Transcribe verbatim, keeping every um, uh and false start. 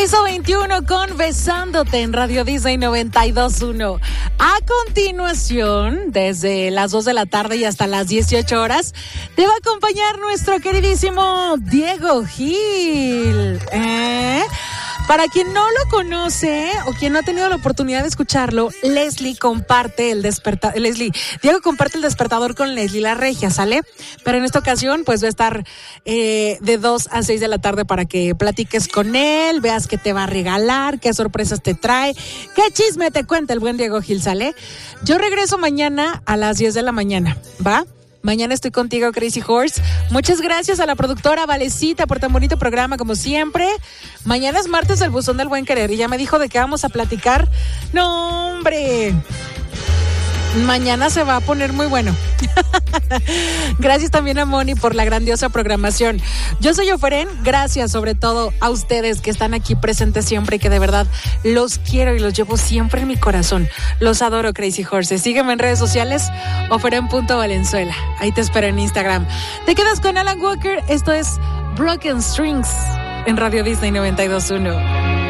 Piso veintiuno con Besándote en Radio Disney noventa y dos punto uno. A continuación, desde las dos de la tarde y hasta las dieciocho horas, te va a acompañar nuestro queridísimo Diego Gil. ¿Eh? Para quien no lo conoce o quien no ha tenido la oportunidad de escucharlo, Leslie comparte el despertador. Leslie, Diego comparte el despertador con Leslie La Regia, ¿sale? Pero en esta ocasión, pues va a estar eh, de dos a seis de la tarde para que platiques con él, veas qué te va a regalar, qué sorpresas te trae, qué chisme te cuenta el buen Diego Gil, ¿sale? Yo regreso mañana a las diez de la mañana, ¿va? Mañana estoy contigo, Crazy Horse. Muchas gracias a la productora Valecita por tan bonito programa, como siempre. Mañana es martes del Buzón del Buen Querer y ya me dijo de qué vamos a platicar. ¡No, hombre! Mañana se va a poner muy bueno. Gracias también a Moni por la grandiosa programación. Yo soy Oferen, gracias sobre todo a ustedes que están aquí presentes siempre y que de verdad los quiero y los llevo siempre en mi corazón. Los adoro, Crazy Horses. Sígueme en redes sociales, oferen punto valenzuela. Ahí te espero en Instagram. Te quedas con Alan Walker. Esto es Broken Strings en Radio Disney noventa y dos punto uno.